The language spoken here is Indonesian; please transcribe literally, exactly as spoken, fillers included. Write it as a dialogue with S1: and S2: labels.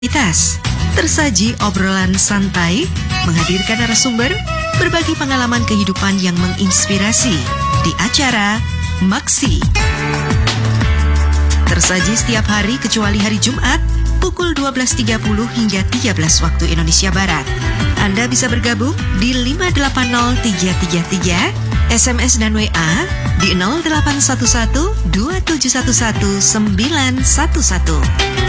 S1: Tersaji obrolan santai, menghadirkan narasumber, berbagi pengalaman kehidupan yang menginspirasi di acara Maksi. Tersaji setiap hari kecuali hari Jumat, pukul dua belas tiga puluh hingga tiga belas waktu Indonesia Barat. Anda bisa bergabung di lima delapan nol tiga tiga tiga, S M S dan W A di nol delapan satu satu dua tujuh satu satu sembilan satu satu.